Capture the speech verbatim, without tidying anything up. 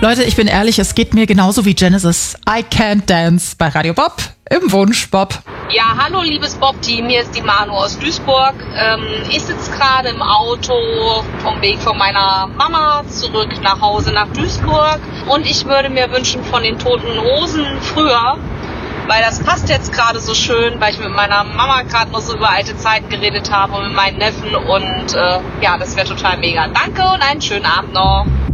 Leute, ich bin ehrlich, es geht mir genauso wie Genesis. I can't dance bei Radio Bob im Wunsch Bob. Ja, hallo liebes Bob-Team, hier ist die Manu aus Duisburg. Ähm, ich sitze gerade im Auto vom Weg von meiner Mama zurück nach Hause nach Duisburg und ich würde mir wünschen von den Toten Hosen früher, weil das passt jetzt gerade so schön, weil ich mit meiner Mama gerade noch so über alte Zeiten geredet habe und mit meinen Neffen und äh, ja, das wäre total mega. Danke und einen schönen Abend noch.